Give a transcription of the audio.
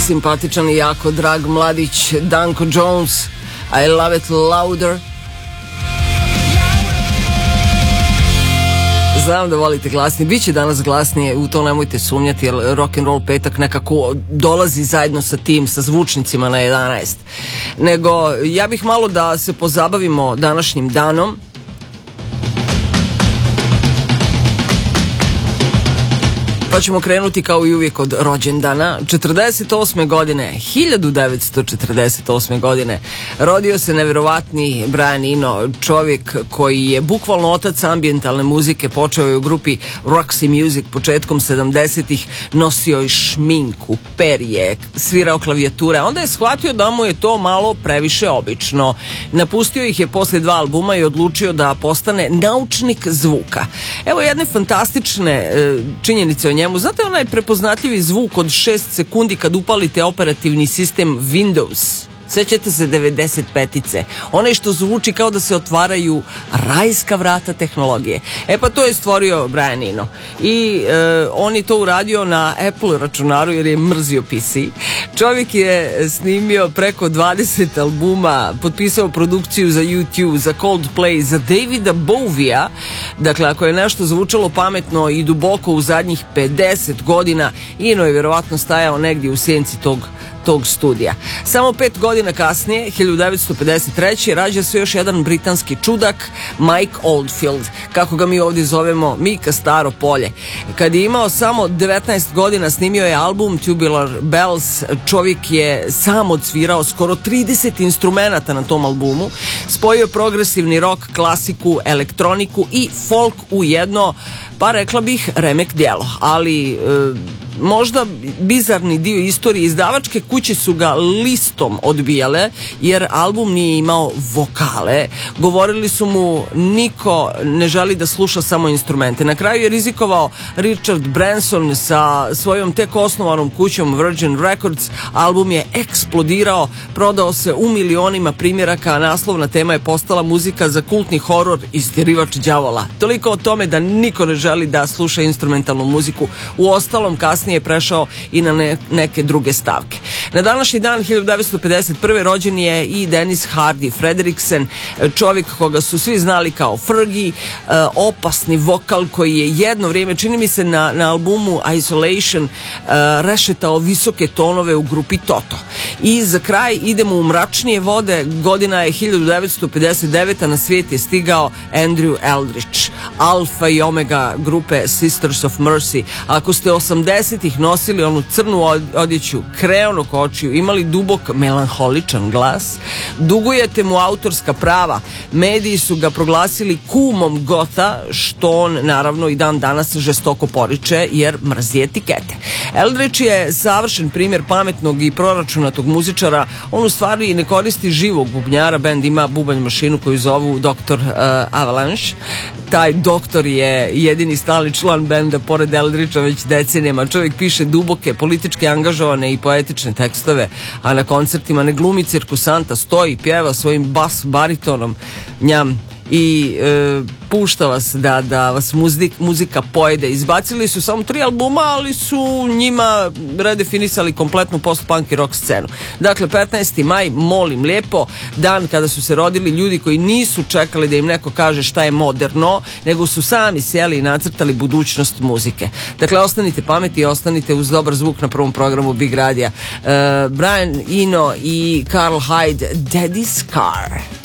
simpatičan i jako drag mladić Danko Jones, I Love It Louder. Znam da volite glasnije, bit će danas glasnije, u to nemojte sumnjati, jer rock'n'roll petak nekako dolazi zajedno sa tim, sa zvučnicima na 11. Nego, ja bih malo da se pozabavimo današnjim danom. Pa ćemo krenuti kao i uvijek od rođendana. 1948. godine rodio se nevjerovatni Brian Eno, čovjek koji je bukvalno otac ambijentalne muzike. Počeo je u grupi Roxy Music početkom 70-ih, nosio je šminku, perje, svirao klavijature, onda je shvatio da mu je to malo previše obično. Napustio ih je posle 2 albuma i odlučio da postane naučnik zvuka. Evo jedne fantastične činjenice o njemu. Znate onaj prepoznatljivi zvuk od 6 sekundi kad upalite operativni sistem Windows? Sećate se 95-ice? Onaj što zvuči kao da se otvaraju rajska vrata tehnologije. E pa to je stvorio Brian Eno. I on je to uradio na Apple računaru jer je mrzio PC. Čovjek je snimio preko 20 albuma, potpisao produkciju za YouTube, za Coldplay, za Davida Bovija. Dakle, ako je nešto zvučalo pametno i duboko u zadnjih 50 godina, Eno je vjerovatno stajao negdje u senci tog studija. Samo 5 godina kasnije, 1953. rađa se još jedan britanski čudak, Mike Oldfield, kako ga mi ovdje zovemo, Mika Staro polje. Kad je imao samo 19 godina, snimio je album Tubular Bells. Čovjek je sam odsvirao skoro 30 instrumenata na tom albumu, spojio progresivni rock, klasiku, elektroniku i folk u jedno, pa rekla bih, remek djelo. Ali možda bizarni dio istorije, izdavačke kuće su ga listom odbijale jer album nije imao vokale. Govorili su mu niko ne želi da sluša samo instrumente. Na kraju je rizikovao Richard Branson sa svojom tek osnovanom kućom Virgin Records. Album je eksplodirao, prodao se u milionima primjeraka, a naslovna tema je postala muzika za kultni horor Istjerivač đavola. Toliko o tome da niko ne želi da sluša instrumentalnu muziku. U ostalom kasnije je prešao i na neke druge stavke. Na današnji dan 1951. rođen je i Dennis Hardy Frederiksen, čovjek koga su svi znali kao Fergie, opasni vokal koji je jedno vrijeme, čini mi se na albumu Isolation, rešetao visoke tonove u grupi Toto. I za kraj idemo u mračnije vode. Godina je 1959. Na svijet je stigao Andrew Eldritch, alfa i omega grupe Sisters of Mercy. Ako ste 80-ih nosili onu crnu odjeću, kreonog očiju, imali dubok melanholičan glas, dugujete mu autorska prava. Mediji su ga proglasili kumom gota, što on naravno i dan danas žestoko poriče jer mrzi etikete. Eldritch je savršen primjer pametnog i proračunatog muzičara. On u stvari ne koristi živog bubnjara, bend ima bubanj mašinu koju zovu Dr. Avalanche. Taj doktor je jedini stalni član benda pored Eldritcha već decenijama. Čovjek piše duboke, politički angažovane i poetične tekstove, a na koncertima ne glumi cirkusanta, stoji, pjeva svojim bas baritonom, njam, i pušta vas da vas muzika pojede. Izbacili su samo 3 albuma, ali su njima redefinisali kompletnu post-punk i rock scenu. Dakle, 15. maj, molim lijepo, dan kada su se rodili ljudi koji nisu čekali da im neko kaže šta je moderno, nego su sami sjeli i nacrtali budućnost muzike. Dakle, ostanite pameti i ostanite uz dobar zvuk na prvom programu Big Radija. Brian Eno i Carl Hyde, Daddy's Car.